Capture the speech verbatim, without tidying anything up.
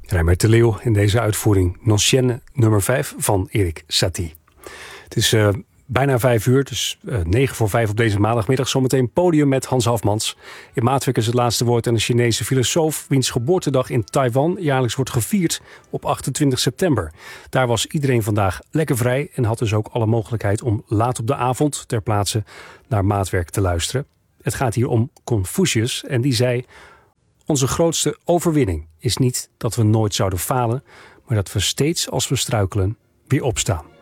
Reimert de Leeuw in deze uitvoering Noncienne nummer vijf van Erik Satie. Het is uh, bijna vijf uur, dus uh, negen voor vijf op deze maandagmiddag. Zometeen podium met Hans Hafmans. In Maatwerk is het laatste woord aan een Chinese filosoof wiens geboortedag in Taiwan jaarlijks wordt gevierd op achtentwintig september. Daar was iedereen vandaag lekker vrij en had dus ook alle mogelijkheid om laat op de avond ter plaatse naar Maatwerk te luisteren. Het gaat hier om Confucius en die zei: onze grootste overwinning is niet dat we nooit zouden falen, maar dat we steeds als we struikelen weer opstaan.